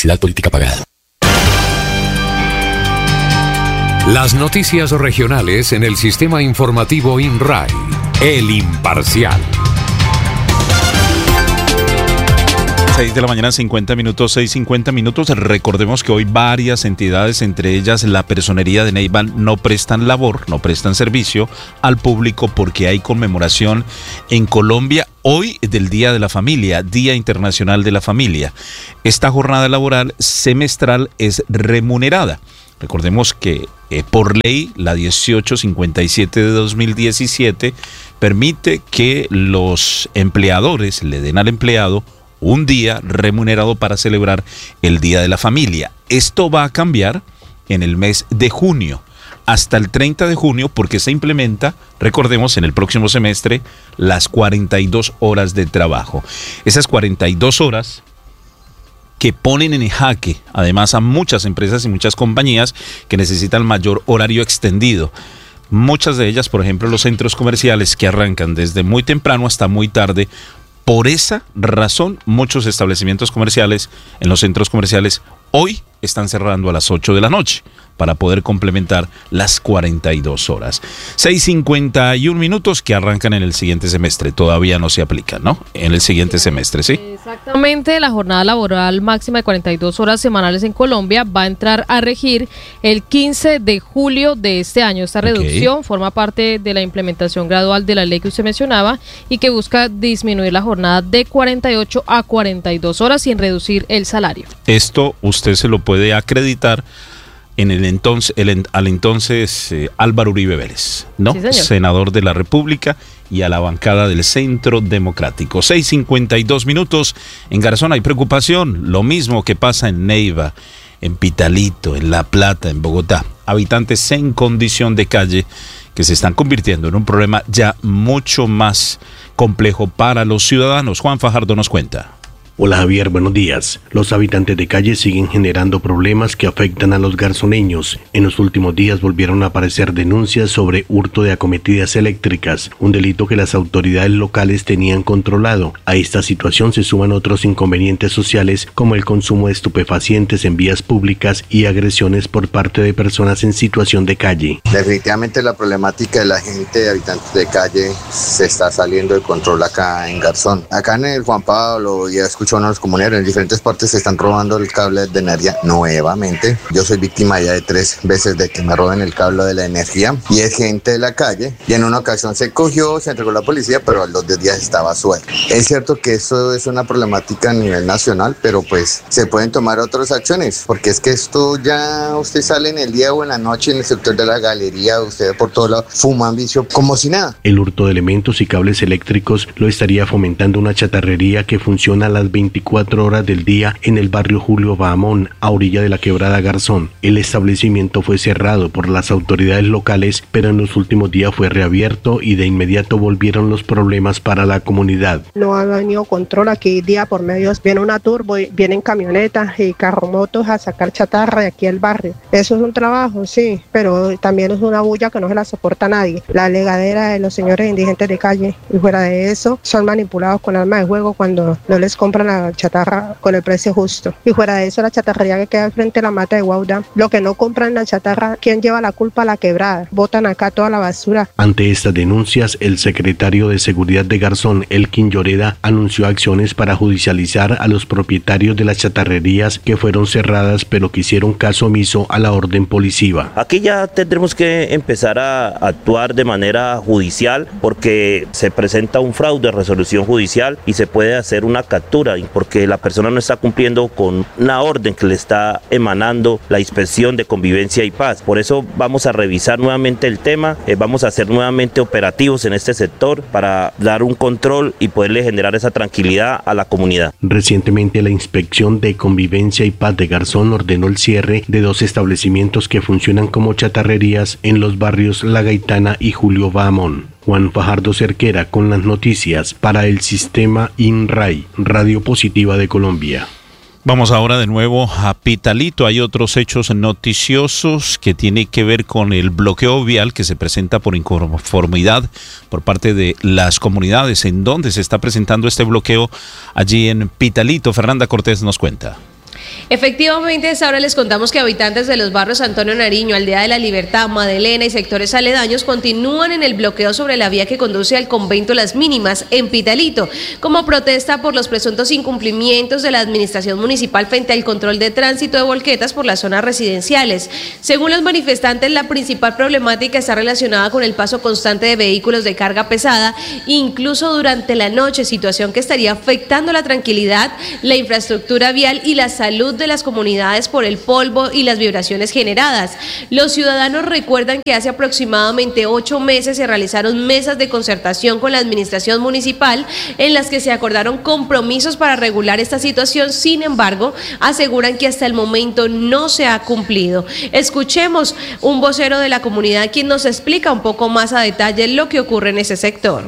Publicidad política pagada. Las noticias regionales en el sistema informativo INRAI. El Imparcial. 6 de la mañana, 50 minutos, 6:50. Recordemos que hoy varias entidades, entre ellas la Personería de Neiva, no prestan servicio al público porque hay conmemoración en Colombia hoy del Día de la Familia, Día Internacional de la Familia. Esta jornada laboral semestral es remunerada. Recordemos que por ley, la 1857 de 2017 permite que los empleadores le den al empleado un día remunerado para celebrar el Día de la Familia. Esto va a cambiar en el mes de junio, hasta el 30 de junio, porque se implementa, recordemos, en el próximo semestre, las 42 horas de trabajo. Esas 42 horas que ponen en jaque, además, a muchas empresas y muchas compañías que necesitan mayor horario extendido. Muchas de ellas, por ejemplo, los centros comerciales, que arrancan desde muy temprano hasta muy tarde. Por esa razón, muchos establecimientos comerciales en los centros comerciales hoy están cerrando a las 8 de la noche para poder complementar las 42 horas. 6:51 que arrancan en el siguiente semestre. Todavía no se aplican, ¿no? En el siguiente semestre, ¿sí? Exactamente. La jornada laboral máxima de 42 horas semanales en Colombia va a entrar a regir el 15 de julio de este año. Esta reducción forma parte de la implementación gradual de la ley que usted mencionaba y que busca disminuir la jornada de 48 a 42 horas sin reducir el salario. Esto usted se lo puede acreditar en al entonces Álvaro Uribe Vélez, ¿no? Sí, senador de la República, y a la bancada del Centro Democrático. 6:52. En Garzón hay preocupación, lo mismo que pasa en Neiva, en Pitalito, en La Plata, en Bogotá. Habitantes en condición de calle que se están convirtiendo en un problema ya mucho más complejo para los ciudadanos. Juan Fajardo nos cuenta. Hola Javier, buenos días. Los habitantes de calle siguen generando problemas que afectan a los garzoneños. En los últimos días volvieron a aparecer denuncias sobre hurto de acometidas eléctricas, un delito que las autoridades locales tenían controlado. A esta situación se suman otros inconvenientes sociales como el consumo de estupefacientes en vías públicas y agresiones por parte de personas en situación de calle. Definitivamente la problemática de la gente de habitantes de calle se está saliendo de control acá en Garzón. Acá en el Juan Pablo y escucho a los comuneros en diferentes partes se están robando el cable de energía nuevamente. Yo soy víctima ya de 3 veces de que me roben el cable de la energía y es gente de la calle, y en una ocasión se cogió, se entregó a la policía, pero a los 2 días estaba suelto. Es cierto que eso es una problemática a nivel nacional, pero pues se pueden tomar otras acciones, porque es que esto ya usted sale en el día o en la noche en el sector de la galería, usted por todos lados fuman vicio como si nada. El hurto de elementos y cables eléctricos lo estaría fomentando una chatarrería que funciona a las 24 horas del día en el barrio Julio Bahamón, a orilla de la quebrada Garzón. El establecimiento fue cerrado por las autoridades locales, pero en los últimos días fue reabierto y de inmediato volvieron los problemas para la comunidad. No ha venido control aquí día por medio. Viene una turbo, vienen camionetas y carromotos a sacar chatarra de aquí al barrio. Eso es un trabajo, sí, pero también es una bulla que no se la soporta nadie. La legadera de los señores indigentes de calle, y fuera de eso, son manipulados con armas de juego cuando no les compran la chatarra con el precio justo. Y fuera de eso, la chatarrería que queda frente a la mata de Guaudá, lo que no compran la chatarra, ¿quién lleva la culpa? La quebrada. Botan acá toda la basura. Ante estas denuncias, el secretario de Seguridad de Garzón, Elkin Lloreda, anunció acciones para judicializar a los propietarios de las chatarrerías que fueron cerradas, pero que hicieron caso omiso a la orden policiva. Aquí ya tendremos que empezar a actuar de manera judicial, porque se presenta un fraude de resolución judicial y se puede hacer una captura, porque la persona no está cumpliendo con una orden que le está emanando la Inspección de Convivencia y Paz. Por eso vamos a revisar nuevamente el tema, vamos a hacer nuevamente operativos en este sector para dar un control y poderle generar esa tranquilidad a la comunidad. Recientemente la Inspección de Convivencia y Paz de Garzón ordenó el cierre de 2 establecimientos que funcionan como chatarrerías en los barrios La Gaitana y Julio Bahamón. Juan Fajardo Cerquera con las noticias para el sistema INRAI, Radio Positiva de Colombia. Vamos ahora de nuevo a Pitalito. Hay otros hechos noticiosos que tienen que ver con el bloqueo vial que se presenta por inconformidad por parte de las comunidades. ¿En dónde se está presentando este bloqueo? Allí en Pitalito. Fernanda Cortés nos cuenta. Efectivamente, a esta hora les contamos que habitantes de los barrios Antonio Nariño, Aldea de la Libertad, Madelena y sectores aledaños continúan en el bloqueo sobre la vía que conduce al convento Las Mínimas en Pitalito, como protesta por los presuntos incumplimientos de la administración municipal frente al control de tránsito de volquetas por las zonas residenciales. Según los manifestantes, la principal problemática está relacionada con el paso constante de vehículos de carga pesada, incluso durante la noche, situación que estaría afectando la tranquilidad, la infraestructura vial y la salud de las comunidades por el polvo y las vibraciones generadas. Los ciudadanos recuerdan que hace aproximadamente 8 meses se realizaron mesas de concertación con la administración municipal en las que se acordaron compromisos para regular esta situación. Sin embargo, aseguran que hasta el momento no se ha cumplido. Escuchemos un vocero de la comunidad quien nos explica un poco más a detalle lo que ocurre en ese sector.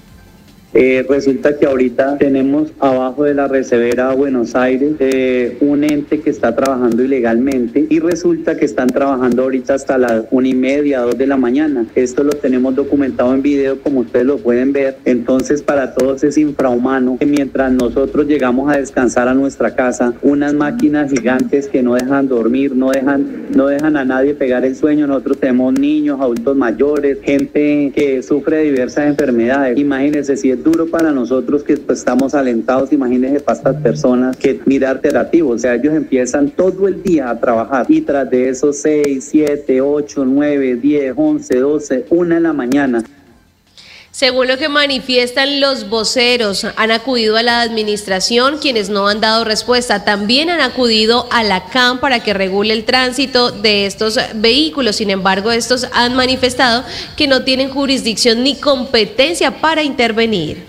Resulta que ahorita tenemos abajo de la Recevera Buenos Aires un ente que está trabajando ilegalmente y resulta que están trabajando ahorita hasta las 1:30, 2 de la mañana. Esto lo tenemos documentado en video, como ustedes lo pueden ver. Entonces, para todos es infrahumano que mientras nosotros llegamos a descansar a nuestra casa, unas máquinas gigantes que no dejan dormir, no dejan a nadie pegar el sueño. Nosotros tenemos niños, adultos mayores, gente que sufre de diversas enfermedades. Imagínense, si es duro para nosotros que pues, estamos alentados, imagínense para estas personas que mirar alternativo, o sea, ellos empiezan todo el día a trabajar y tras de esos 6, 7, 8, 9, 10, 11, 12, 1 de la mañana. Según lo que manifiestan los voceros, han acudido a la administración, quienes no han dado respuesta. También han acudido a la CAM para que regule el tránsito de estos vehículos. Sin embargo, estos han manifestado que no tienen jurisdicción ni competencia para intervenir.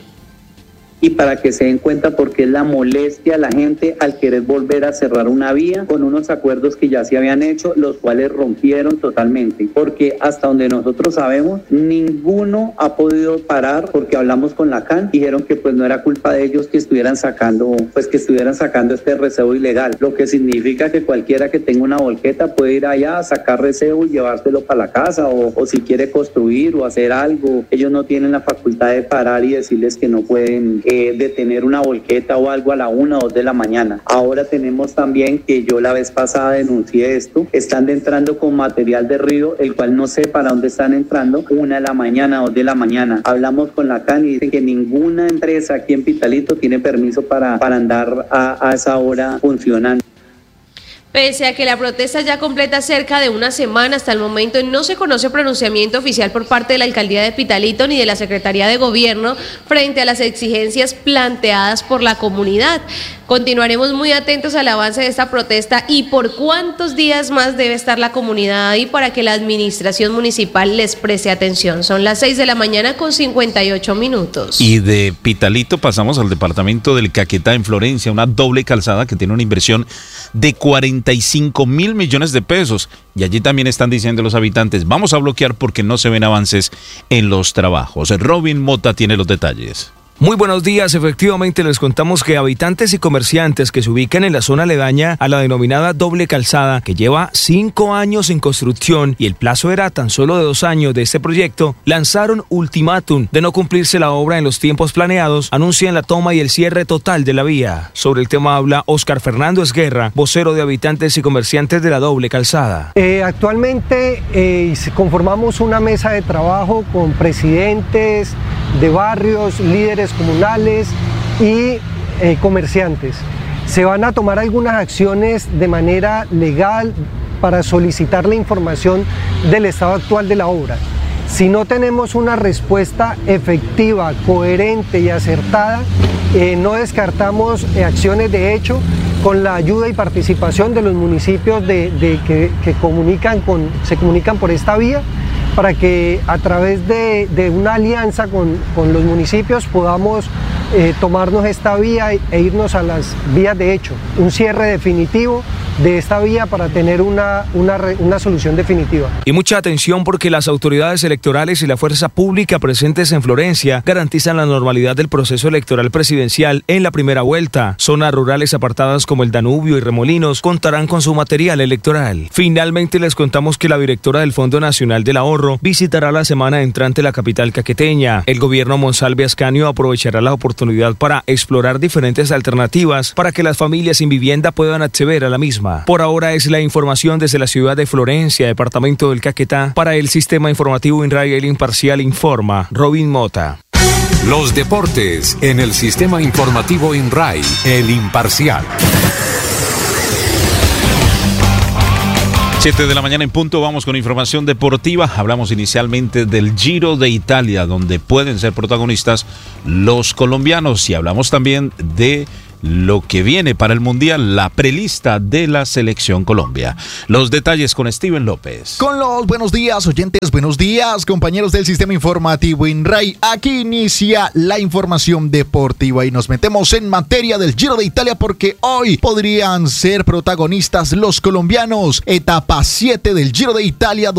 Y para que se den cuenta porque es la molestia a la gente al querer volver a cerrar una vía con unos acuerdos que ya se habían hecho, los cuales rompieron totalmente, porque hasta donde nosotros sabemos, ninguno ha podido parar, porque hablamos con la CAN, dijeron que pues no era culpa de ellos que estuvieran sacando este recebo ilegal, lo que significa que cualquiera que tenga una volqueta puede ir allá a sacar recebo y llevárselo para la casa, o si quiere construir o hacer algo, ellos no tienen la facultad de parar y decirles que no pueden detener una volqueta o algo a la 1 o 2 de la mañana. Ahora tenemos también que yo la vez pasada denuncié esto, están entrando con material de río, el cual no sé para dónde están entrando, 1 de la mañana, 2 de la mañana. Hablamos con la CAN y dicen que ninguna empresa aquí en Pitalito tiene permiso para andar a esa hora funcionando. Pese a que la protesta ya completa cerca de una semana, hasta el momento no se conoce pronunciamiento oficial por parte de la Alcaldía de Pitalito ni de la Secretaría de Gobierno frente a las exigencias planteadas por la comunidad. Continuaremos muy atentos al avance de esta protesta y por cuántos días más debe estar la comunidad ahí para que la administración municipal les preste atención. Son las 6 de la mañana con 58 minutos. Y de Pitalito pasamos al departamento del Caquetá en Florencia, una doble calzada que tiene una inversión de 45.000 millones de pesos. Y allí también están diciendo los habitantes, vamos a bloquear porque no se ven avances en los trabajos. Robin Mota tiene los detalles. Muy buenos días, efectivamente les contamos que habitantes y comerciantes que se ubican en la zona aledaña a la denominada doble calzada, que lleva 5 años en construcción y el plazo era tan solo de 2 años de este proyecto, lanzaron ultimátum de no cumplirse la obra en los tiempos planeados, anuncian la toma y el cierre total de la vía. Sobre el tema habla Óscar Fernando Esguerra, vocero de habitantes y comerciantes de la doble calzada. Actualmente conformamos una mesa de trabajo con presidentes de barrios, líderes comunales y comerciantes. Se van a tomar algunas acciones de manera legal para solicitar la información del estado actual de la obra. Si no tenemos una respuesta efectiva, coherente y acertada, no descartamos acciones de hecho con la ayuda y participación de los municipios que se comunican por esta vía, para que a través de una alianza con los municipios podamos tomarnos esta vía e irnos a las vías de hecho, un cierre definitivo de esta vía para tener una solución definitiva. Y mucha atención porque las autoridades electorales y la fuerza pública presentes en Florencia garantizan la normalidad del proceso electoral presidencial en la primera vuelta. Zonas rurales apartadas como el Danubio y Remolinos contarán con su material electoral. Finalmente les contamos que la directora del Fondo Nacional del Ahorro visitará la semana entrante la capital caqueteña. El gobierno Monsalve Ascanio aprovechará la oportunidad oportunidad para explorar diferentes alternativas para que las familias sin vivienda puedan acceder a la misma. Por ahora es la información desde la ciudad de Florencia, departamento del Caquetá. Para el sistema informativo INRAI, El Imparcial informa Robin Mota. Los deportes en el sistema informativo INRAI, El Imparcial. 7 de la mañana en punto, vamos con información deportiva. Hablamos inicialmente del Giro de Italia, donde pueden ser protagonistas los colombianos, y hablamos también de lo que viene para el Mundial, la prelista de la Selección Colombia. Los detalles con Steven López. Con los buenos días, oyentes, buenos días, compañeros del sistema informativo INRAI. Aquí inicia la información deportiva y nos metemos en materia del Giro de Italia porque hoy podrían ser protagonistas los colombianos. Etapa 7 del Giro de Italia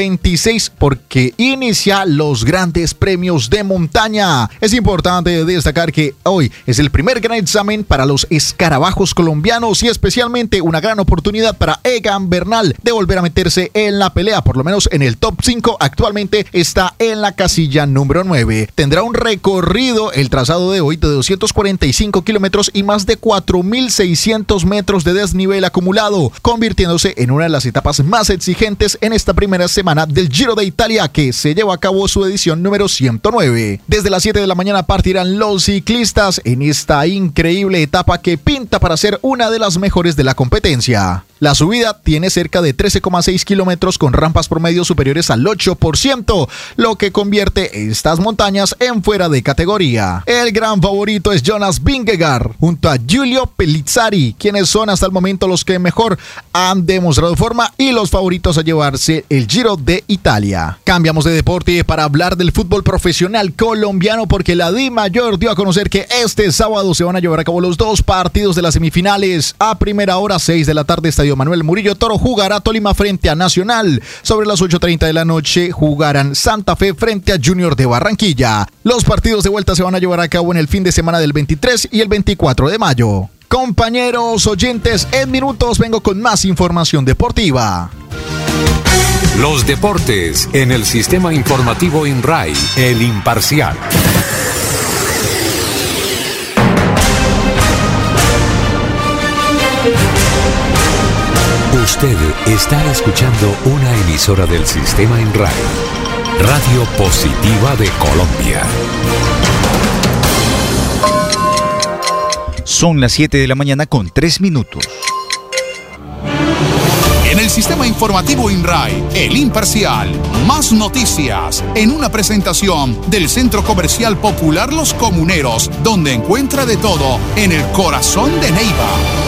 2026 porque inicia los grandes premios de montaña. Es importante destacar que hoy es el primer gran examen para los escarabajos colombianos y especialmente una gran oportunidad para Egan Bernal de volver a meterse en la pelea, por lo menos en el top 5. Actualmente está en la casilla número 9. Tendrá un recorrido, el trazado de hoy, de 245 kilómetros y más de 4.600 metros de desnivel acumulado, convirtiéndose en una de las etapas más exigentes en esta primera semana del Giro de Italia, que se lleva a cabo su edición número 109. Desde las 7 de la mañana partirán los ciclistas en esta increíble etapa que pinta para ser una de las mejores de la competencia. La subida tiene cerca de 13,6 kilómetros con rampas promedio superiores al 8%, lo que convierte estas montañas en fuera de categoría. El gran favorito es Jonas Vingegaard junto a Giulio Pellizzari, quienes son hasta el momento los que mejor han demostrado forma y los favoritos a llevarse el Giro de Italia. Cambiamos de deporte para hablar del fútbol profesional colombiano porque la DIMAYOR dio a conocer que este sábado se van a llevar a cabo los dos partidos de las semifinales. A primera hora, 6 de la tarde, Estadio Manuel Murillo Toro jugará Tolima frente a Nacional. Sobre las 8:30 de la noche jugarán Santa Fe frente a Junior de Barranquilla. Los partidos de vuelta se van a llevar a cabo en el fin de semana del 23 y el 24 de mayo. Compañeros oyentes, en minutos vengo con más información deportiva. Los deportes en el sistema informativo INRAI, El Imparcial. Usted está escuchando una emisora del sistema INRAI, Radio Positiva de Colombia. Son las 7 de la mañana con 3 minutos. En el sistema informativo INRAI, El Imparcial, más noticias en una presentación del Centro Comercial Popular Los Comuneros, donde encuentra de todo en el corazón de Neiva.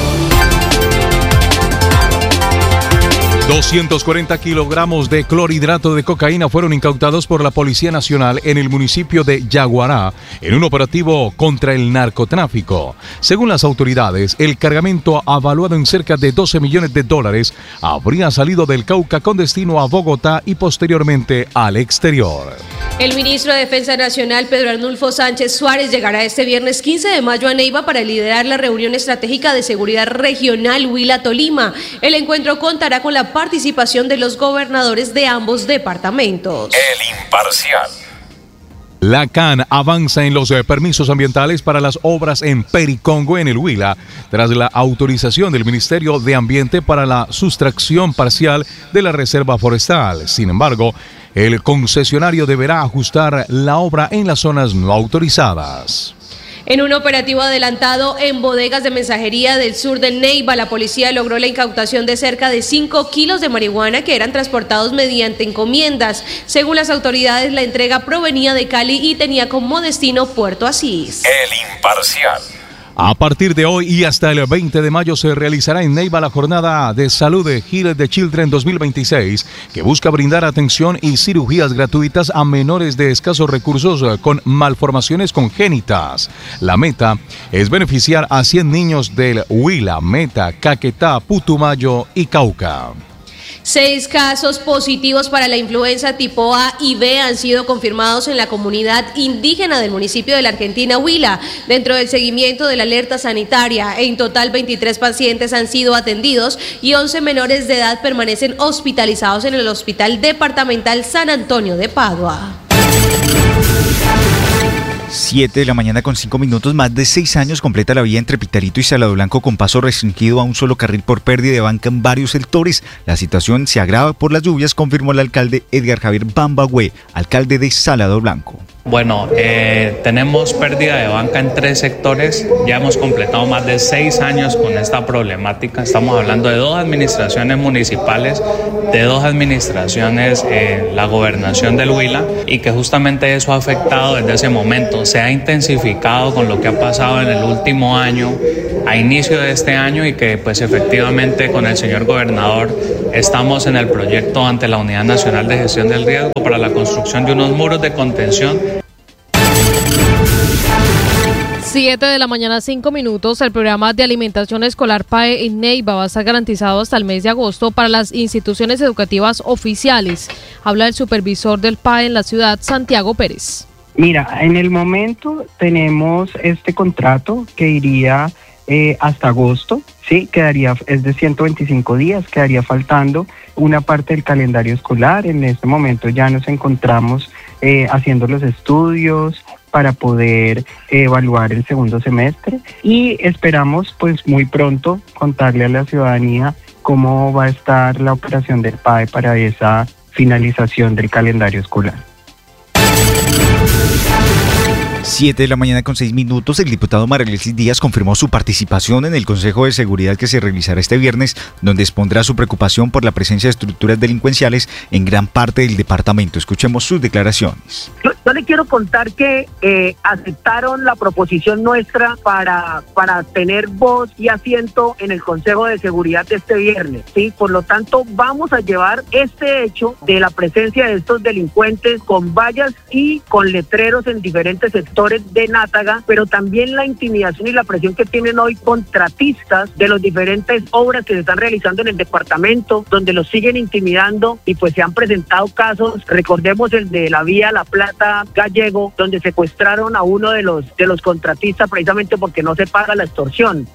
240 kilogramos de clorhidrato de cocaína fueron incautados por la Policía Nacional en el municipio de Yaguará en un operativo contra el narcotráfico. Según las autoridades, el cargamento, avaluado en cerca de $12 millones, habría salido del Cauca con destino a Bogotá y posteriormente al exterior. El ministro de Defensa Nacional, Pedro Arnulfo Sánchez Suárez, llegará este viernes 15 de mayo a Neiva para liderar la reunión estratégica de seguridad regional Huila-Tolima. El encuentro contará con la participación de los gobernadores de ambos departamentos. El Imparcial. La CAN avanza en los permisos ambientales para las obras en Pericongo, en el Huila, tras la autorización del Ministerio de Ambiente para la sustracción parcial de la reserva forestal. Sin embargo, el concesionario deberá ajustar la obra en las zonas no autorizadas. En un operativo adelantado en bodegas de mensajería del sur de Neiva, la policía logró la incautación de cerca de 5 kilos de marihuana que eran transportados mediante encomiendas. Según las autoridades, la entrega provenía de Cali y tenía como destino Puerto Asís. El Imparcial. A partir de hoy y hasta el 20 de mayo se realizará en Neiva la jornada de salud de Heal the Children 2026, que busca brindar atención y cirugías gratuitas a menores de escasos recursos con malformaciones congénitas. La meta es beneficiar a 100 niños del Huila, Meta, Caquetá, Putumayo y Cauca. 6 casos positivos para la influenza tipo A y B han sido confirmados en la comunidad indígena del municipio de la Argentina, Huila, dentro del seguimiento de la alerta sanitaria. En total, 23 pacientes han sido atendidos y 11 menores de edad permanecen hospitalizados en el Hospital Departamental San Antonio de Padua. 7 de la mañana con 5 minutos. Más de 6 años completa la vía entre Pitalito y Salado Blanco con paso restringido a un solo carril por pérdida de banca en varios sectores. La situación se agrava por las lluvias, confirmó el alcalde Edgar Javier Bambagüe, alcalde de Salado Blanco. Bueno, tenemos pérdida de banca en 3 sectores. Ya hemos completado más de 6 años con esta problemática. Estamos hablando de 2 administraciones municipales, de 2 administraciones, la gobernación del Huila, y que justamente eso ha afectado desde ese momento. Se ha intensificado con lo que ha pasado en el último año, a inicio de este año, y que pues efectivamente con el señor gobernador estamos en el proyecto ante la Unidad Nacional de Gestión del Riesgo para la construcción de unos muros de contención. 7 de la mañana, 5 minutos. El programa de alimentación escolar PAE en Neiva va a estar garantizado hasta el mes de agosto para las instituciones educativas oficiales. Habla el supervisor del PAE en la ciudad, Santiago Pérez. Mira, en el momento tenemos este contrato que iría hasta agosto, sí, es de 125 días, quedaría faltando una parte del calendario escolar. En este momento ya nos encontramos haciendo los estudios para poder evaluar el segundo semestre y esperamos pues muy pronto contarle a la ciudadanía cómo va a estar la operación del PAE para esa finalización del calendario escolar. 7 de la mañana con 6 minutos, el diputado María Alexis Díaz confirmó su participación en el Consejo de Seguridad que se realizará este viernes, donde expondrá su preocupación por la presencia de estructuras delincuenciales en gran parte del departamento. Escuchemos sus declaraciones. Yo le quiero contar que aceptaron la proposición nuestra para tener voz y asiento en el Consejo de Seguridad de este viernes, ¿sí? Por lo tanto, vamos a llevar este hecho de la presencia de estos delincuentes con vallas y con letreros en diferentes sectores de Nátaga, pero también la intimidación y la presión que tienen hoy contratistas de las diferentes obras que se están realizando en el departamento, donde los siguen intimidando y pues se han presentado casos. Recordemos el de la vía La Plata Gallego, donde secuestraron a uno de los contratistas precisamente porque no se paga la extorsión.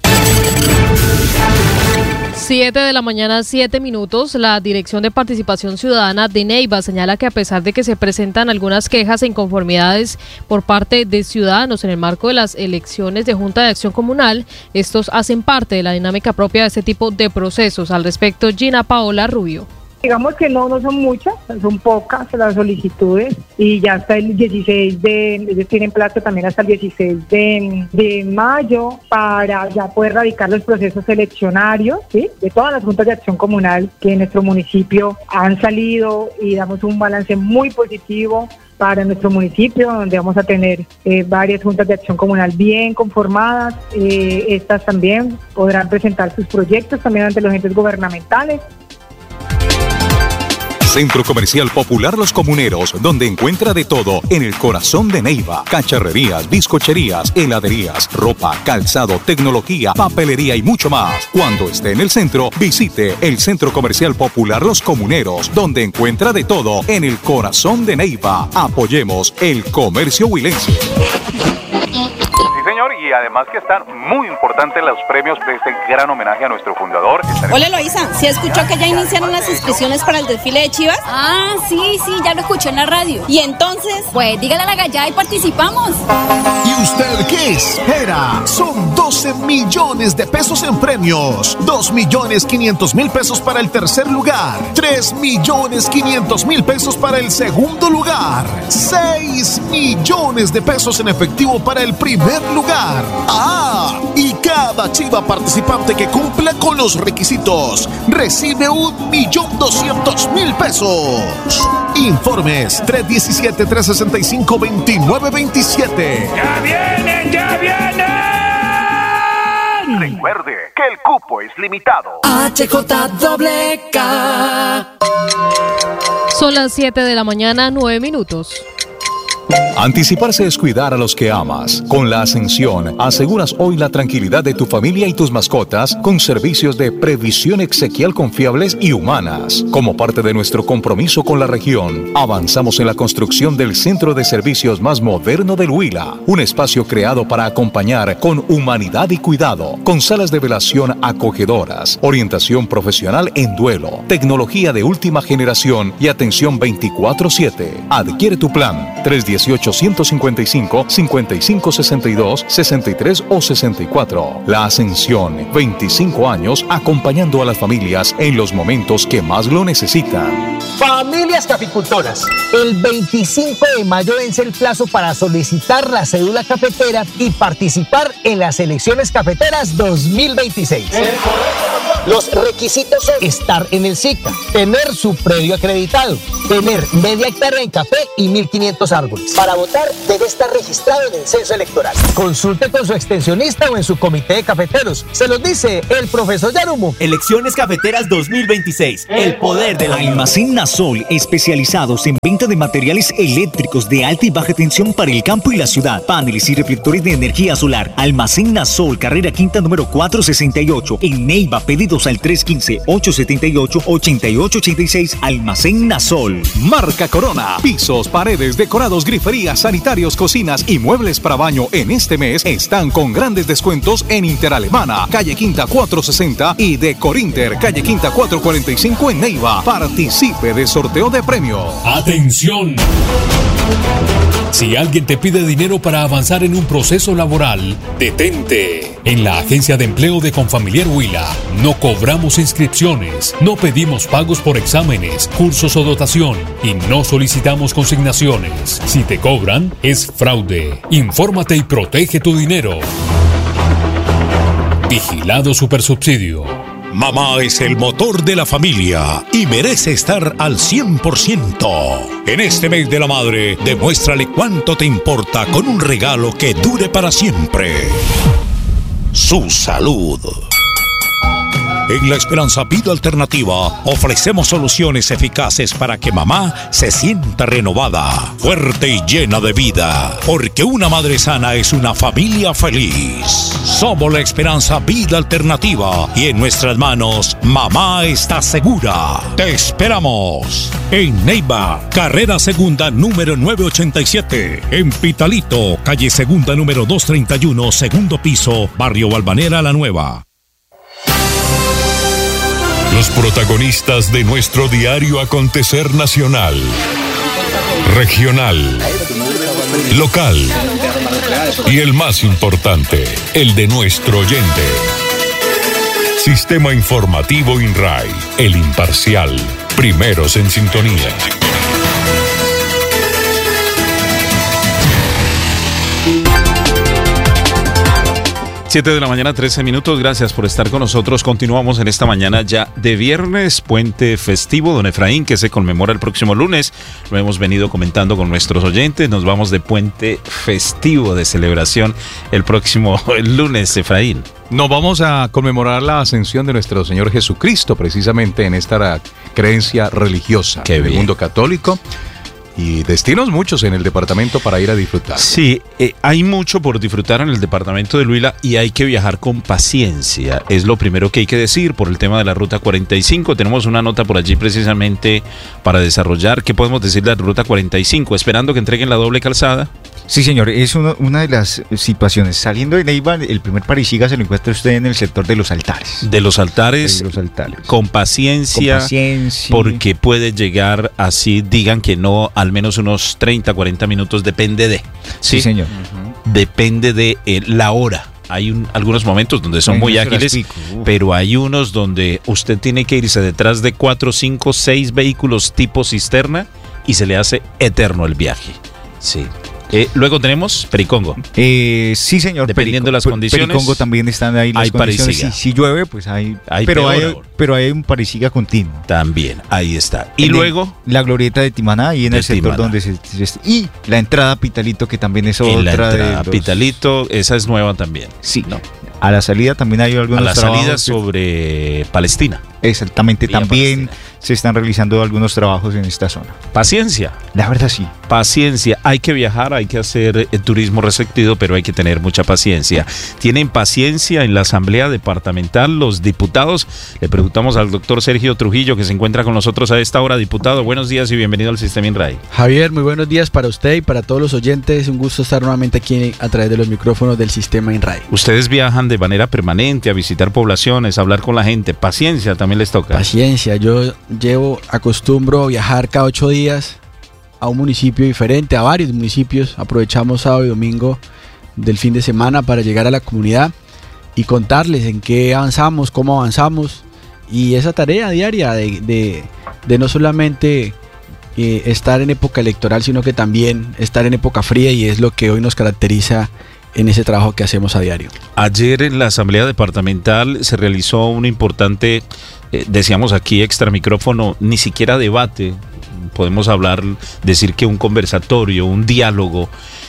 7 de la mañana, 7 minutos. La Dirección de Participación Ciudadana de Neiva señala que a pesar de que se presentan algunas quejas e inconformidades por parte de ciudadanos en el marco de las elecciones de Junta de Acción Comunal, estos hacen parte de la dinámica propia de este tipo de procesos. Al respecto, Gina Paola Rubio. Digamos que no son muchas, son pocas las solicitudes y ya hasta el 16 ellos tienen plazo también hasta el 16 de mayo para ya poder radicar los procesos eleccionarios, ¿sí? De todas las juntas de acción comunal que en nuestro municipio han salido, y damos un balance muy positivo para nuestro municipio, donde vamos a tener varias juntas de acción comunal bien conformadas. Estas también podrán presentar sus proyectos también ante los entes gubernamentales. Centro Comercial Popular Los Comuneros, donde encuentra de todo en el corazón de Neiva. Cacharrerías, bizcocherías, heladerías, ropa, calzado, tecnología, papelería y mucho más. Cuando esté en el centro, visite el Centro Comercial Popular Los Comuneros, donde encuentra de todo en el corazón de Neiva. Apoyemos el comercio huilense. Sí, señor, y además que están muy importantes los premios de este gran homenaje a nuestro fundador. Hola, Eloísa, ¿sí escuchó que ya iniciaron las inscripciones para el desfile de Chivas? Ah, sí, ya lo escuché en la radio. ¿Y entonces? Pues dígale a la gallada y participamos. ¿Y usted qué espera? Son 12 millones de pesos en premios, 2.500.000 pesos para el tercer lugar, 3.500.000 pesos para el segundo lugar, 6 millones de pesos en efectivo para el primer lugar. ¡Ah! Y cada chiva participante que cumpla con los requisitos recibe 1.200.000 pesos. Informes 317-365-2927. ¡Ya vienen, ya vienen! Recuerde que el cupo es limitado. HJWK. Son las 7 de la mañana, 9 minutos. Anticiparse es cuidar a los que amas. Con la Ascensión, aseguras hoy la tranquilidad de tu familia y tus mascotas con servicios de previsión exequial confiables y humanas. Como parte de nuestro compromiso con la región, avanzamos en la construcción del centro de servicios más moderno del Huila. Un espacio creado para acompañar con humanidad y cuidado, con salas de velación acogedoras, orientación profesional en duelo, tecnología de última generación y atención 24/7. Adquiere tu plan 310 318-155-5562, 63 o 64. La Ascensión, 25 años acompañando a las familias en los momentos que más lo necesitan. Familias caficultoras, el 25 de mayo vence el plazo para solicitar la cédula cafetera y participar en las elecciones cafeteras 2026. Los requisitos son estar en el SICA, tener su predio acreditado, tener media hectárea en café y 1.500 árboles. Para votar debe estar registrado en el censo electoral. Consulte con su extensionista o en su comité de cafeteros. Se los dice el profesor Yarumo. Elecciones cafeteras 2026. El poder de la Almacén Nasol, especializados en venta de materiales eléctricos de alta y baja tensión para el campo y la ciudad. Paneles y reflectores de energía solar. Almacén Nasol, carrera quinta número 468. En Neiva, pedidos al 315-878-8886. Almacén Nasol. Marca Corona. Pisos, paredes, decorados, griferías, sanitarios, cocinas y muebles para baño en este mes están con grandes descuentos en Interalemana, calle Quinta 460 y de Corinter, calle Quinta 445 en Neiva. Participe de sorteo de premio. ¡Atención! Si alguien te pide dinero para avanzar en un proceso laboral, detente. En la Agencia de Empleo de Confamiliar Huila no cobramos inscripciones, no pedimos pagos por exámenes, cursos o dotación y no solicitamos consignaciones. Si te cobran, es fraude. Infórmate y protege tu dinero. Vigilado Supersubsidio. Mamá es el motor de la familia y merece estar al 100%. En este mes de la madre, demuéstrale cuánto te importa con un regalo que dure para siempre. Su salud. En La Esperanza Vida Alternativa ofrecemos soluciones eficaces para que mamá se sienta renovada, fuerte y llena de vida, porque una madre sana es una familia feliz. Somos La Esperanza Vida Alternativa y en nuestras manos mamá está segura. Te esperamos en Neiva, carrera segunda número 987, en Pitalito, calle segunda número 231, segundo piso, barrio Balvanera La Nueva. Los protagonistas de nuestro diario acontecer nacional, regional, local y el más importante, el de nuestro oyente. Sistema Informativo INRAI, el imparcial, primeros en sintonía. 7 de la mañana, 13 minutos. Gracias por estar con nosotros. Continuamos en esta mañana ya de viernes, puente festivo, don Efraín, que se conmemora el próximo lunes. Lo hemos venido comentando con nuestros oyentes. Nos vamos de puente festivo de celebración el próximo lunes, Efraín. Nos vamos a conmemorar la ascensión de nuestro Señor Jesucristo, precisamente en esta creencia religiosa del mundo católico. Y destinos muchos en el departamento para ir a disfrutar. Sí, hay mucho por disfrutar en el departamento de Huila y hay que viajar con paciencia. Es lo primero que hay que decir por el tema de la Ruta 45. Tenemos una nota por allí precisamente para desarrollar. ¿Qué podemos decir de la Ruta 45? Esperando que entreguen la doble calzada. Sí, señor, es una de las situaciones. Saliendo de Neiva, el primer Parisiga se lo encuentra usted en el sector de los altares. De los altares. Con paciencia. Porque puede llegar así, digan que no, al menos unos 30, 40 minutos, depende de. Sí, señor. Depende de la hora. Hay algunos momentos donde son muy ágiles, pero hay unos donde usted tiene que irse detrás de 4, 5, 6 vehículos tipo cisterna y se le hace eterno el viaje. Sí. Luego tenemos Pericongo. Sí, señor. Dependiendo de las condiciones. Pericongo también están ahí las condiciones. Si llueve, pues hay pero hay un Parisiga continuo. También, ahí está. Y luego la glorieta de Timaná y en el sector donde y la entrada a Pitalito, que también es otra de los... Pitalito, esa es nueva también. Sí. ¿No? A la salida también hay algunos trabajos. A la salida sobre Palestina. Exactamente, Villa también Palestina. Se están realizando algunos trabajos en esta zona. Paciencia. La verdad sí. Paciencia. Hay que viajar, hay que hacer turismo restrictivo, pero hay que tener mucha paciencia. ¿Tienen paciencia en la Asamblea Departamental los diputados? Le preguntamos al doctor Sergio Trujillo, que se encuentra con nosotros a esta hora. Diputado, buenos días y bienvenido al Sistema INRAI. Javier, muy buenos días para usted y para todos los oyentes. Un gusto estar nuevamente aquí a través de los micrófonos del Sistema INRAI. Ustedes viajan de manera permanente a visitar poblaciones, a hablar con la gente. Paciencia también les toca. Paciencia, yo acostumbro a viajar cada 8 días a un municipio diferente, a varios municipios. Aprovechamos sábado y domingo del fin de semana para llegar a la comunidad y contarles en qué avanzamos, cómo avanzamos, y esa tarea diaria de no solamente estar en época electoral, sino que también estar en época fría, y es lo que hoy nos caracteriza en ese trabajo que hacemos a diario. Ayer en la Asamblea Departamental se realizó un importante, decíamos aquí extra micrófono, ni siquiera debate, podemos decir que un conversatorio, un diálogo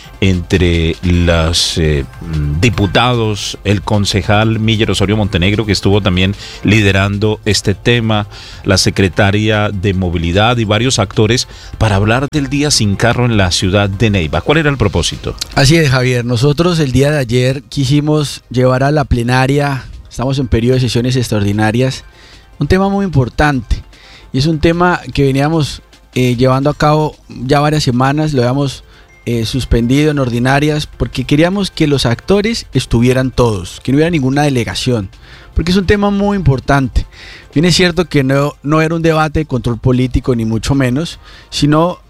entre los diputados, el concejal Miller Osorio Montenegro, que estuvo también liderando este tema, la secretaria de Movilidad y varios actores para hablar del día sin carro en la ciudad de Neiva. ¿Cuál era el propósito? Así es, Javier. Nosotros el día de ayer quisimos llevar a la plenaria, estamos en periodo de sesiones extraordinarias, un tema muy importante, y es un tema que veníamos llevando a cabo ya varias semanas, lo habíamos suspendido en ordinarias, porque queríamos que los actores estuvieran todos, que no hubiera ninguna delegación, porque es un tema muy importante. Bien, es cierto que no era un debate de control político, ni mucho menos, sino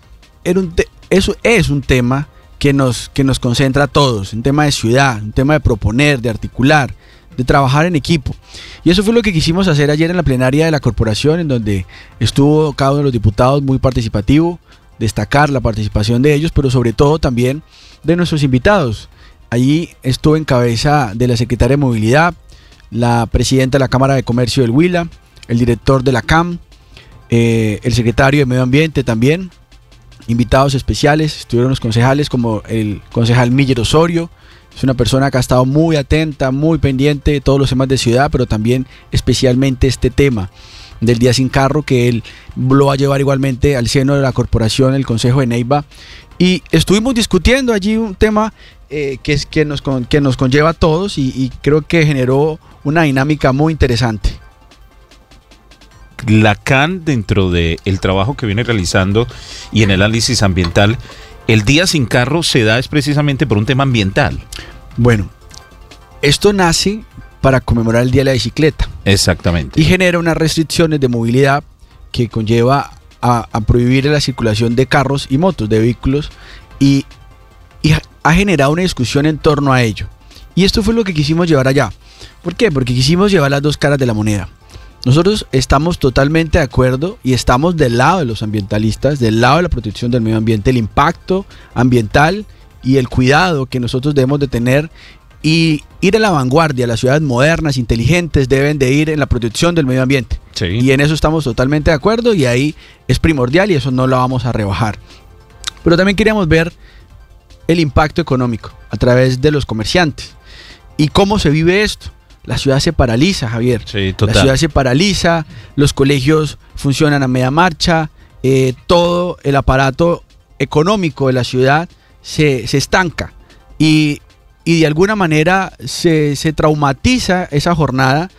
eso es un tema que nos concentra a todos, un tema de ciudad, un tema de proponer, de articular, de trabajar en equipo. Y eso fue lo que quisimos hacer ayer en la plenaria de la corporación, en donde estuvo cada uno de los diputados muy participativo, destacar la participación de ellos, pero sobre todo también de nuestros invitados. Allí estuvo en cabeza de la secretaria de Movilidad, la presidenta de la Cámara de Comercio del Huila, el director de la CAM, el secretario de Medio Ambiente también, invitados especiales, estuvieron los concejales como el concejal Miller Osorio. Es una persona que ha estado muy atenta, muy pendiente de todos los temas de ciudad, pero también especialmente este tema del día sin carro, que él lo va a llevar igualmente al seno de la corporación, el Consejo de Neiva, y estuvimos discutiendo allí un tema que nos conlleva a todos, y creo que generó una dinámica muy interesante. La CAN, dentro del trabajo que viene realizando y en el análisis ambiental, el día sin carro se da es precisamente por un tema ambiental. Bueno, esto nace para conmemorar el Día de la Bicicleta. Exactamente. Y genera unas restricciones de movilidad que conlleva a prohibir la circulación de carros y motos, de vehículos, y ha generado una discusión en torno a ello. Y esto fue lo que quisimos llevar allá. ¿Por qué? Porque quisimos llevar las dos caras de la moneda. Nosotros estamos totalmente de acuerdo y estamos del lado de los ambientalistas, del lado de la protección del medio ambiente, el impacto ambiental y el cuidado que nosotros debemos de tener, y ir a la vanguardia. Las ciudades modernas, inteligentes, deben de ir en la protección del medio ambiente. Sí. Y en eso estamos totalmente de acuerdo, y ahí es primordial, y eso no lo vamos a rebajar. Pero también queríamos ver el impacto económico a través de los comerciantes. ¿Y cómo se vive esto? La ciudad se paraliza, Javier. Sí, total. La ciudad se paraliza, los colegios funcionan a media marcha, todo el aparato económico de la ciudad se estanca, y de alguna manera se traumatiza esa jornada,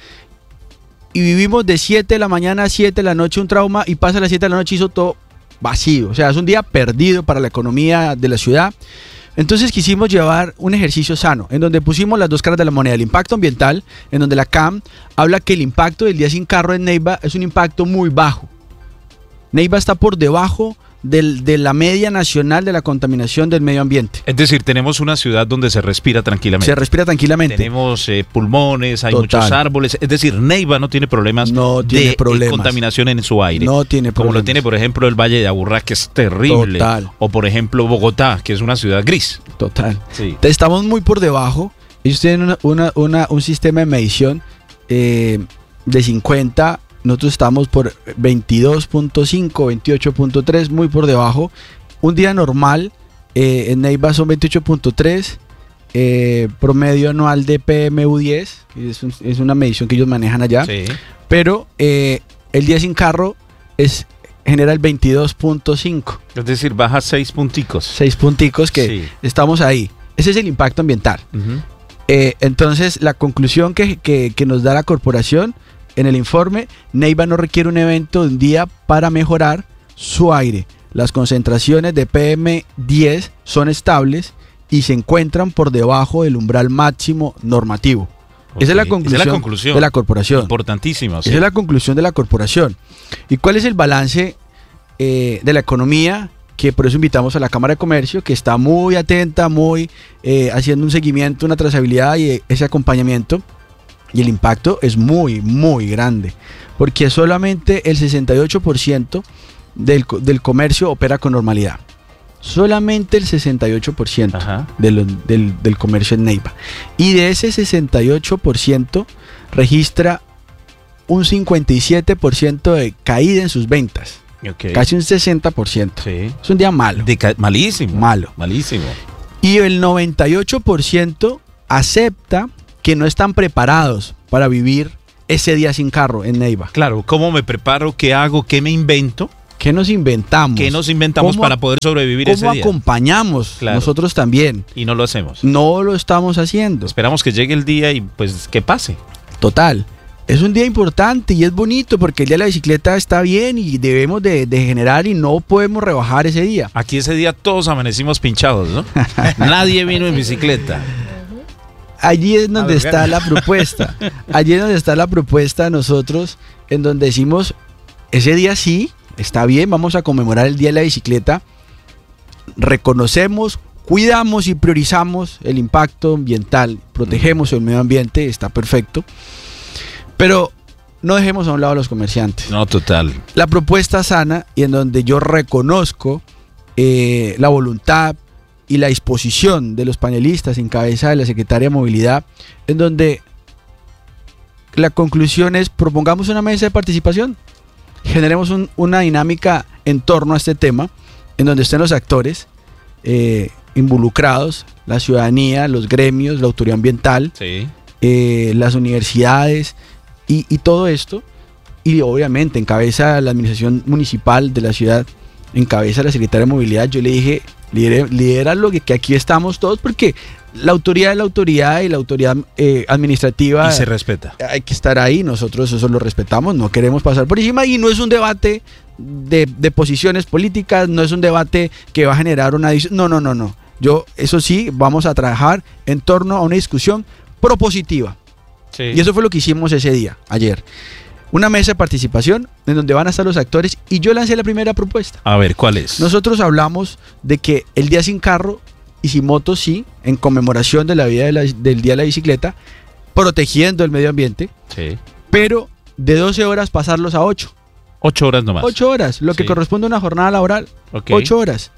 y vivimos de 7 de la mañana a 7 de la noche un trauma, y pasa a las 7 de la noche y hizo todo vacío. O sea, es un día perdido para la economía de la ciudad. Entonces quisimos llevar un ejercicio sano, en donde pusimos las dos caras de la moneda, el impacto ambiental, en donde la CAM habla que el impacto del día sin carro en Neiva es un impacto muy bajo. Neiva está por debajo de la media nacional de la contaminación del medio ambiente. Es decir, tenemos una ciudad donde se respira tranquilamente. Se respira tranquilamente. Tenemos pulmones, hay muchos árboles. Es decir, Neiva no tiene problemas de contaminación en su aire. No tiene problemas. Como lo tiene, por ejemplo, el Valle de Aburrá, que es terrible. Total. O, por ejemplo, Bogotá, que es una ciudad gris. Total. Sí. Estamos muy por debajo. Ellos tienen un sistema de medición de 50. Nosotros estamos por 22.5, 28.3, muy por debajo. Un día normal en Neiva son 28.3, promedio anual de PMU10, es una medición que ellos manejan allá. Sí. Pero el día sin carro genera el 22.5. Es decir, baja 6 punticos. 6 punticos que sí. Estamos ahí. Ese es el impacto ambiental. Uh-huh. Entonces, la conclusión que nos da la corporación en el informe: Neiva no requiere un evento de un día para mejorar su aire. Las concentraciones de PM10 son estables y se encuentran por debajo del umbral máximo normativo. Okay. Esa es la conclusión de la corporación. Importantísima. Sí. Esa es la conclusión de la corporación. ¿Y cuál es el balance de la economía que por eso invitamos a la Cámara de Comercio, que está muy atenta, muy haciendo un seguimiento, una trazabilidad y ese acompañamiento. Y el impacto es muy, muy grande, porque solamente el 68% del comercio opera con normalidad. Solamente el 68% del comercio en Neiva. Y de ese 68% registra un 57% de caída en sus ventas. Okay. Casi un 60%. Sí. Es un día malo. Malísimo. Malo. Malísimo. Y el 98% acepta que no están preparados para vivir ese día sin carro en Neiva. Claro, ¿cómo me preparo? ¿Qué hago? ¿Qué me invento? ¿Qué nos inventamos? ¿Qué nos inventamos para poder sobrevivir ese día? ¿Cómo acompañamos nosotros también? Y no lo hacemos. No lo estamos haciendo. Esperamos que llegue el día y pues que pase. Total. Es un día importante y es bonito porque el día de la bicicleta está bien y debemos de generar y no podemos rebajar ese día. Aquí ese día todos amanecimos pinchados, ¿no? Nadie vino en bicicleta. Allí es donde está la propuesta. Allí es donde está la propuesta nosotros, en donde decimos, ese día sí, está bien, vamos a conmemorar el Día de la Bicicleta. Reconocemos, cuidamos y priorizamos el impacto ambiental, protegemos el medio ambiente, está perfecto. Pero no dejemos a un lado a los comerciantes. No, total. La propuesta sana y en donde yo reconozco la voluntad y la disposición de los panelistas en cabeza de la Secretaria de Movilidad, en donde la conclusión es propongamos una mesa de participación, generemos una dinámica en torno a este tema, en donde estén los actores involucrados, la ciudadanía, los gremios, la autoridad ambiental, las universidades y todo esto, y obviamente en cabeza de la administración municipal de la ciudad, en cabeza de la Secretaria de Movilidad. Yo le dije, lidera lo que aquí estamos todos, porque la autoridad es la autoridad y la autoridad administrativa y se respeta. Hay que estar ahí, nosotros eso lo respetamos, no queremos pasar por encima y no es un debate de posiciones políticas, no es un debate que va a generar una división, no. Yo, eso sí, vamos a trabajar en torno a una discusión propositiva. Sí. Y eso fue lo que hicimos ese día, ayer. Una mesa de participación en donde van a estar los actores y yo lancé la primera propuesta. A ver, ¿cuál es? Nosotros hablamos de que el día sin carro y sin moto sí, en conmemoración de la vida del Día de la Bicicleta, protegiendo el medio ambiente, pero de 12 horas pasarlos a 8. 8 horas nomás. 8 horas, lo que corresponde a una jornada laboral. 8 horas.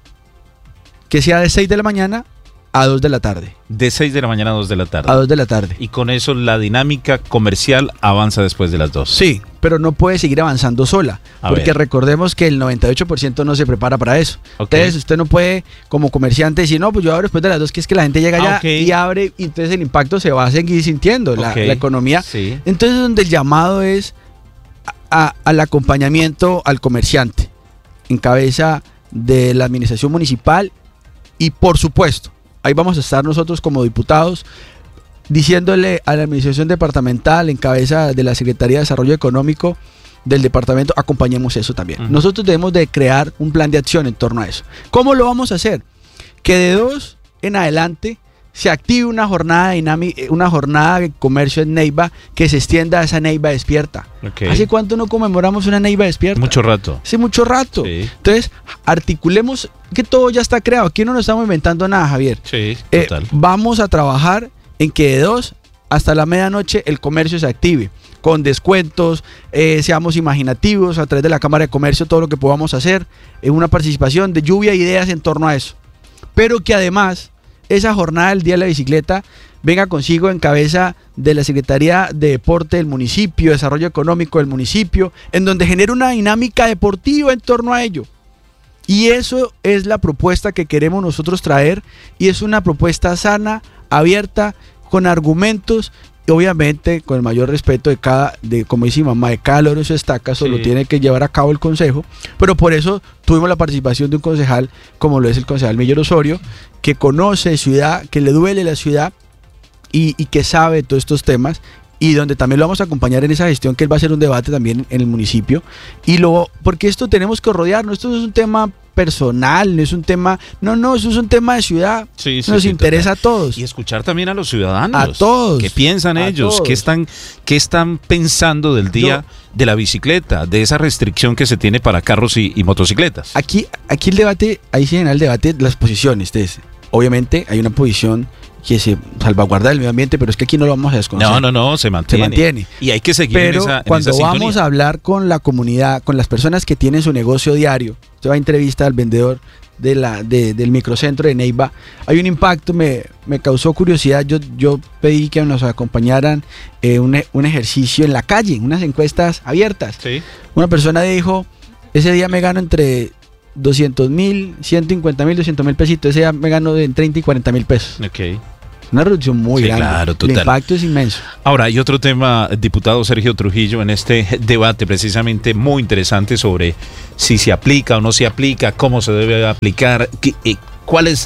Que sea de 6 de la mañana a 2 de la tarde. De 6 de la mañana a 2 de la tarde. A 2 de la tarde. Y con eso la dinámica comercial avanza después de las 2. Sí, pero no puede seguir avanzando sola. Porque recordemos que el 98% no se prepara para eso. Entonces usted no puede como comerciante decir, no, pues yo abro después de las 2, que es que la gente llega allá y abre y entonces el impacto se va a seguir sintiendo, la economía. Sí. Entonces donde el llamado es al acompañamiento al comerciante en cabeza de la administración municipal y por supuesto ahí vamos a estar nosotros como diputados diciéndole a la administración departamental en cabeza de la Secretaría de Desarrollo Económico del departamento, acompañemos eso también. Nosotros debemos de crear un plan de acción en torno a eso. ¿Cómo lo vamos a hacer? Que de 2 en adelante se active una jornada dinámica, una jornada de comercio en Neiva que se extienda a esa Neiva despierta. ¿Hace cuánto no conmemoramos una Neiva despierta? Mucho rato. Hace mucho rato. Sí. Entonces, articulemos que todo ya está creado. Aquí no nos estamos inventando nada, Javier. Sí, total. Vamos a trabajar en que de 2 hasta la medianoche el comercio se active. Con descuentos, seamos imaginativos a través de la Cámara de Comercio, todo lo que podamos hacer, una participación de lluvia de ideas en torno a eso. Pero que además esa jornada del Día de la Bicicleta venga consigo en cabeza de la Secretaría de Deporte del municipio, Desarrollo Económico del municipio, en donde genere una dinámica deportiva en torno a ello. Y eso es la propuesta que queremos nosotros traer y es una propuesta sana, abierta, con argumentos y obviamente con el mayor respeto como dice mi mamá, de cada loro en su estaca, eso lo tiene que llevar a cabo el consejo, pero por eso tuvimos la participación de un concejal como lo es el concejal Miller Osorio, que conoce ciudad, que le duele la ciudad y que sabe todos estos temas y donde también lo vamos a acompañar en esa gestión, que él va a hacer un debate también en el municipio, porque esto tenemos que rodearnos, esto no es un tema personal, no es un tema, eso es un tema de ciudad, nos interesa a todos. Y escuchar también a los ciudadanos. A todos. ¿Qué piensan ellos? ¿Qué están pensando del día de la bicicleta, de esa restricción que se tiene para carros y motocicletas? Aquí el debate, ahí se genera el debate de las posiciones. Obviamente hay una posición que se salvaguarda del medio ambiente, pero es que aquí no lo vamos a desconocer. No, se mantiene. Y hay que seguir pero en esa cuando sintonía. vamos a hablar con la comunidad, con las personas que tienen su negocio diario, usted va a entrevista al vendedor del microcentro de Neiva, hay un impacto, me causó curiosidad, yo pedí que nos acompañaran un ejercicio en la calle, unas encuestas abiertas. Sí. Una persona dijo, ese día me gano entre 200.000, 150.000, 200.000 pesitos, ese día me gano de 30 y 40.000 pesos. Ok. Una reducción muy grande. Claro, total. El impacto es inmenso. Ahora, hay otro tema, diputado Sergio Trujillo, en este debate precisamente muy interesante sobre si se aplica o no se aplica, cómo se debe aplicar, cuál es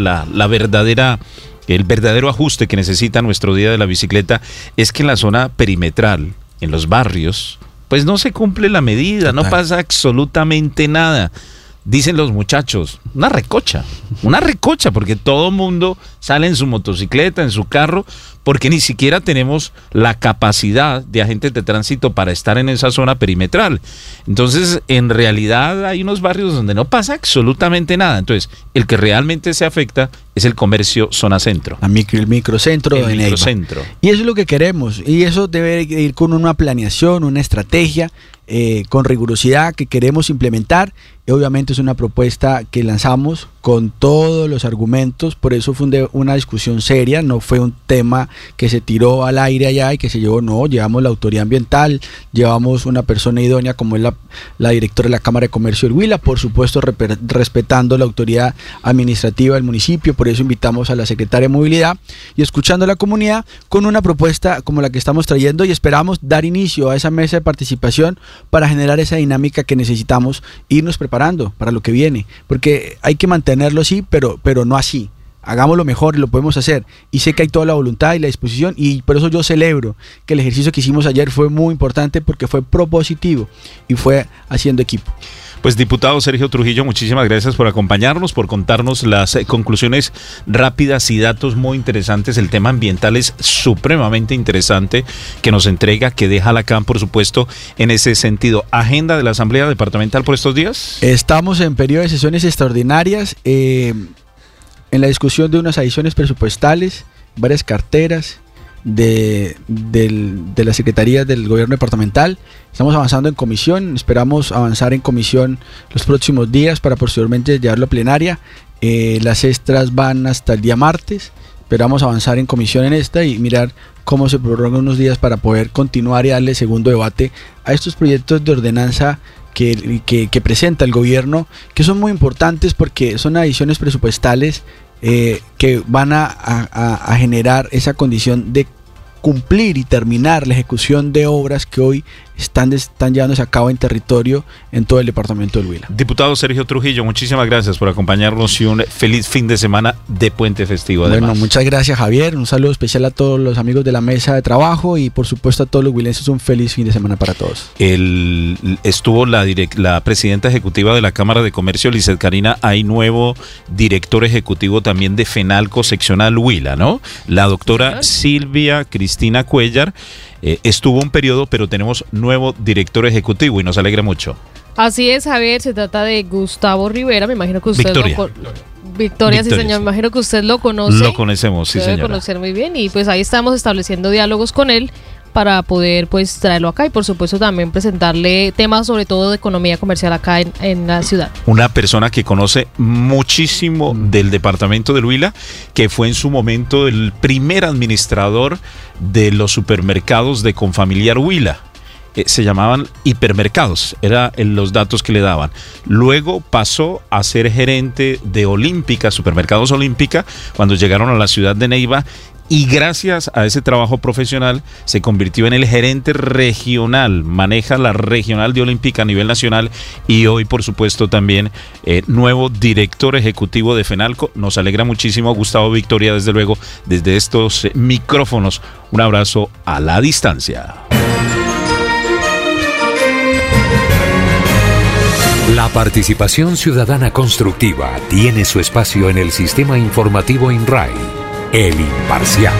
el verdadero ajuste que necesita nuestro Día de la Bicicleta. Es que en la zona perimetral, en los barrios, pues no se cumple la medida, no pasa absolutamente nada. Dicen los muchachos, una recocha, porque todo mundo sale en su motocicleta, en su carro, porque ni siquiera tenemos la capacidad de agentes de tránsito para estar en esa zona perimetral. Entonces, en realidad hay unos barrios donde no pasa absolutamente nada. Entonces, el que realmente se afecta es el comercio zona centro. El microcentro de Neiva. Y eso es lo que queremos, y eso debe ir con una planeación, una estrategia, con rigurosidad que queremos implementar. Y obviamente es una propuesta que lanzamos con todos los argumentos, por eso fue una discusión seria, no fue un tema que se tiró al aire allá y que se llevó, llevamos la autoridad ambiental, llevamos una persona idónea como es la directora de la Cámara de Comercio del Huila, por supuesto respetando la autoridad administrativa del municipio, por eso invitamos a la secretaria de Movilidad y escuchando a la comunidad con una propuesta como la que estamos trayendo, y esperamos dar inicio a esa mesa de participación para generar esa dinámica que necesitamos irnos preparando para lo que viene, porque hay que mantenerlo así, pero no así. Hagámoslo mejor y lo podemos hacer, y sé que hay toda la voluntad y la disposición, y por eso yo celebro que el ejercicio que hicimos ayer fue muy importante, porque fue propositivo y fue haciendo equipo. Pues diputado Sergio Trujillo, muchísimas gracias por acompañarnos, por contarnos las conclusiones rápidas y datos muy interesantes. El tema ambiental es supremamente interesante que nos entrega, que deja la CAM, por supuesto, en ese sentido. ¿Agenda de la Asamblea Departamental por estos días? Estamos en periodo de sesiones extraordinarias, en la discusión de unas adiciones presupuestales, varias carteras de la Secretaría del Gobierno Departamental. Estamos avanzando en comisión, esperamos avanzar en comisión los próximos días para posteriormente llevarlo a plenaria. Las extras van hasta el día martes, esperamos avanzar en comisión en esta y mirar cómo se prorrogan unos días para poder continuar y darle segundo debate a estos proyectos de ordenanza que presenta el gobierno, que son muy importantes porque son adiciones presupuestales que van a generar esa condición de cumplir y terminar la ejecución de obras que hoy están llevándose a cabo en territorio en todo el departamento del Huila. Diputado Sergio Trujillo, muchísimas gracias por acompañarnos y un feliz fin de semana de puente festivo. Además. Bueno, muchas gracias, Javier, un saludo especial a todos los amigos de la mesa de trabajo y por supuesto a todos los huilenses, un feliz fin de semana para todos. Estuvo la presidenta ejecutiva de la Cámara de Comercio, Lizeth Karina, hay nuevo director ejecutivo también de FENALCO seccional Huila, ¿no? La doctora Silvia Cristina Cuellar. Estuvo un periodo, pero tenemos nuevo director ejecutivo y nos alegra mucho. Así es, Javier, se trata de Gustavo Rivera, me imagino que usted Victoria, sí señor, me imagino que usted lo conoce. Lo conocemos, sí señora. Debe conocer muy bien y pues ahí estamos estableciendo diálogos con él para poder pues traerlo acá y por supuesto también presentarle temas sobre todo de economía comercial acá en la ciudad. Una persona que conoce muchísimo del departamento del Huila, que fue en su momento el primer administrador de los supermercados de Confamiliar Huila. Se llamaban hipermercados, eran los datos que le daban. Luego pasó a ser gerente de Olímpica, Supermercados Olímpica, cuando llegaron a la ciudad de Neiva, y gracias a ese trabajo profesional se convirtió en el gerente regional, maneja la regional de Olímpica a nivel nacional y hoy por supuesto también nuevo director ejecutivo de FENALCO. Nos alegra muchísimo, Gustavo Victoria, desde luego, desde estos micrófonos, un abrazo a la distancia. La participación ciudadana constructiva tiene su espacio en el sistema informativo INRAI, El Imparcial.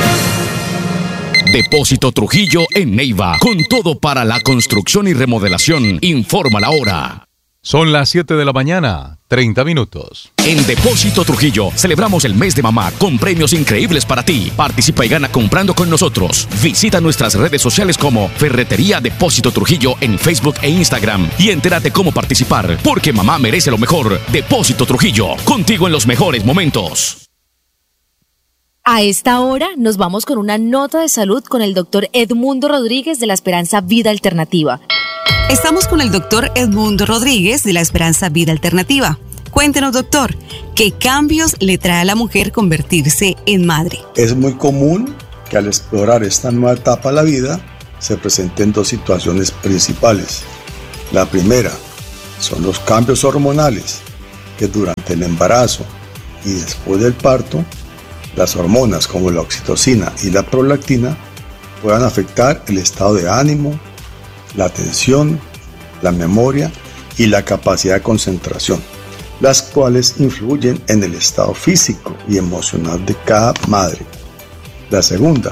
Depósito Trujillo en Neiva, con todo para la construcción y remodelación. Informa la hora. Son las 7 de la mañana, 30 minutos. En Depósito Trujillo celebramos el mes de mamá con premios increíbles para ti. Participa y gana comprando con nosotros. Visita nuestras redes sociales como Ferretería Depósito Trujillo en Facebook e Instagram y entérate cómo participar, porque mamá merece lo mejor. Depósito Trujillo, contigo en los mejores momentos. A esta hora nos vamos con una nota de salud con el doctor Edmundo Rodríguez de la Esperanza Vida Alternativa. Estamos con el doctor Edmundo Rodríguez de la Esperanza Vida Alternativa. Cuéntenos, doctor, ¿qué cambios le trae a la mujer convertirse en madre? Es muy común que al explorar esta nueva etapa de la vida se presenten dos situaciones principales. La primera son los cambios hormonales, que durante el embarazo y después del parto, las hormonas como la oxitocina y la prolactina puedan afectar el estado de ánimo, la atención, la memoria y la capacidad de concentración, las cuales influyen en el estado físico y emocional de cada madre. La segunda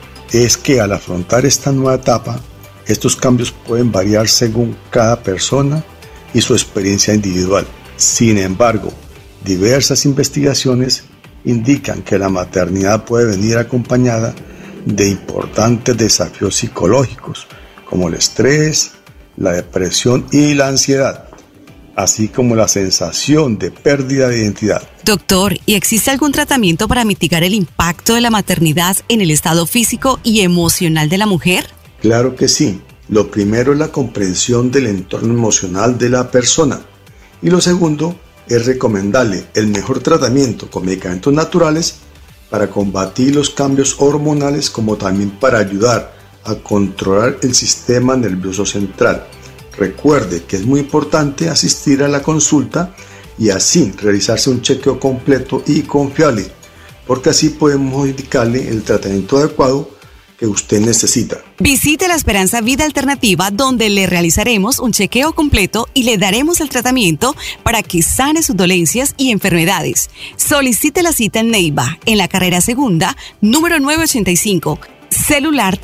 es que al afrontar esta nueva etapa, estos cambios pueden variar según cada persona y su experiencia individual. Sin embargo, diversas investigaciones indican que la maternidad puede venir acompañada de importantes desafíos psicológicos, como el estrés, la depresión y la ansiedad, así como la sensación de pérdida de identidad. Doctor, ¿y existe algún tratamiento para mitigar el impacto de la maternidad en el estado físico y emocional de la mujer? Claro que sí. Lo primero es la comprensión del entorno emocional de la persona. Y lo segundo es recomendarle el mejor tratamiento con medicamentos naturales para combatir los cambios hormonales, como también para ayudar a controlar el sistema nervioso central. Recuerde que es muy importante asistir a la consulta y así realizarse un chequeo completo y confiable, porque así podemos indicarle el tratamiento adecuado que usted necesita. Visite la Esperanza Vida Alternativa, donde le realizaremos un chequeo completo y le daremos el tratamiento para que sane sus dolencias y enfermedades. Solicite la cita en Neiva, en la carrera segunda, número 985. Celular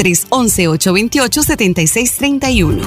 311-828-7631.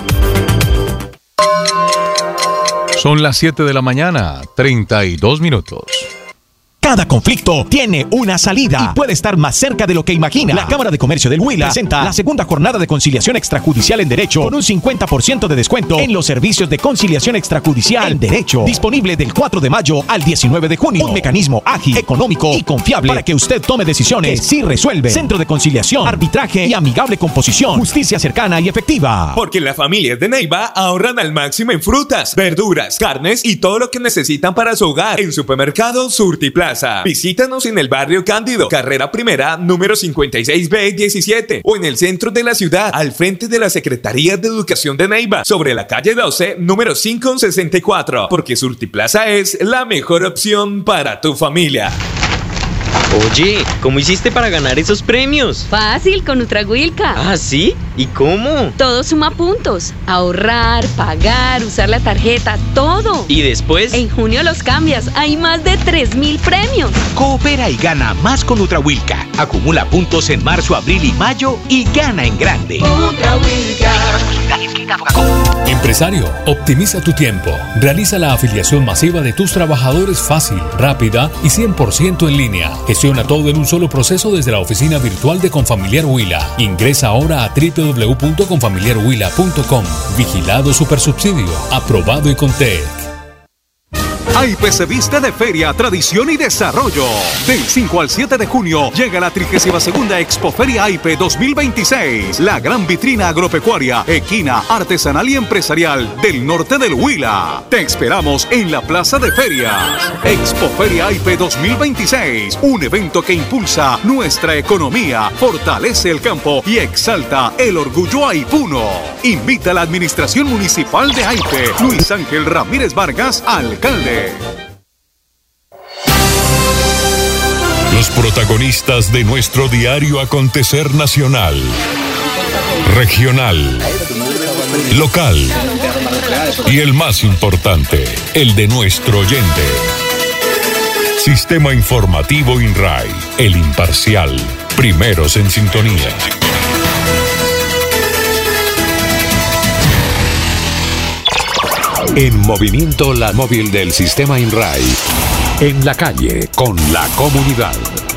Son las 7 de la mañana, 32 minutos. Cada conflicto tiene una salida y puede estar más cerca de lo que imagina. La Cámara de Comercio del Huila presenta la segunda jornada de conciliación extrajudicial en Derecho con un 50% de descuento en los servicios de conciliación extrajudicial en Derecho. Disponible del 4 de mayo al 19 de junio. Un mecanismo ágil, económico y confiable para que usted tome decisiones que sí resuelve. Centro de conciliación, arbitraje y amigable composición. Justicia cercana y efectiva. Porque las familias de Neiva ahorran al máximo en frutas, verduras, carnes y todo lo que necesitan para su hogar. En Supermercado Surtiplaza. Visítanos en el barrio Cándido, carrera primera, número 56B17, o en el centro de la ciudad, al frente de la Secretaría de Educación de Neiva, sobre la calle 12, número 564, porque Surtiplaza es la mejor opción para tu familia. Oye, ¿cómo hiciste para ganar esos premios? Fácil, con Nutrahuilca. ¿Ah, sí? ¿Y cómo? Todo suma puntos. Ahorrar, pagar, usar la tarjeta, todo. ¿Y después? En junio los cambias. Hay más de 3.000 premios. Coopera y gana más con Nutrahuilca. Acumula puntos en marzo, abril y mayo y gana en grande. Nutrahuilca. Empresario, optimiza tu tiempo. Realiza la afiliación masiva de tus trabajadores fácil, rápida y 100% en línea. Gestiona todo en un solo proceso desde la oficina virtual de Confamiliar Huila. Ingresa ahora a www.confamiliarhuila.com. Vigilado Supersubsidio. Aprobado y Contec. AIPE se viste de feria, tradición y desarrollo. Del 5 al 7 de junio llega la 32ª Expoferia AIPE 2026. La gran vitrina agropecuaria, equina, artesanal y empresarial del norte del Huila. Te esperamos en la Plaza de Ferias. Expoferia AIPE 2026. Un evento que impulsa nuestra economía, fortalece el campo y exalta el orgullo aipuno. Invita a la Administración Municipal de AIPE. Luis Ángel Ramírez Vargas, alcalde. Los protagonistas de nuestro diario acontecer nacional, regional, local y el más importante, el de nuestro oyente. Sistema Informativo INRAI, el imparcial, primeros en sintonía. En movimiento, la móvil del Sistema INRAI. En la calle, con la comunidad.